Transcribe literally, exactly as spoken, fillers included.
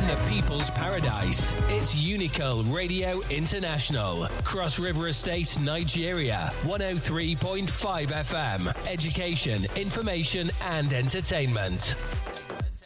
the people's paradise. It's Unical Radio International. Cross River Estate, Nigeria. one oh three point five F M. Education, information and entertainment.